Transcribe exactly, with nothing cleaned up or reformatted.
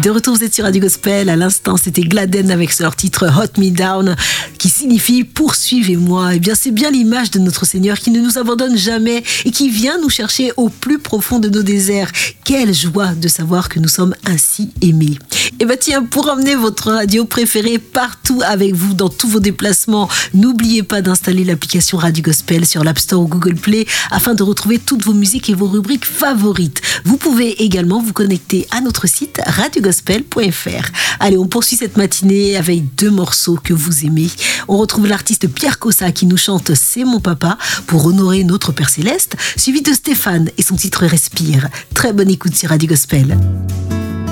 De retour, vous êtes sur Radio Gospel. À l'instant, c'était Gladden avec leur titre Hot Me Down, qui signifie poursuivez-moi. Eh bien, c'est bien l'image de notre Seigneur qui ne nous abandonne jamais et qui vient nous chercher au plus profond de nos déserts. Quelle joie de savoir que nous sommes ainsi aimés. Et bien, tiens, pour emmener votre radio préférée partout avec vous dans tous vos déplacements, n'oubliez pas d'installer l'application Radio Gospel sur l'App Store ou Google Play afin de retrouver toutes vos musiques et vos rubriques favorites. Vous pouvez également vous connecter à notre site radio gospel point f r. Allez, on poursuit cette matinée avec deux morceaux que vous aimez. On retrouve l'artiste Pierre Cossa qui nous chante C'est mon papa pour honorer notre Père Céleste, suivi de Stéphane et son titre Respire. Très bonne écoute sur Radio Gospel.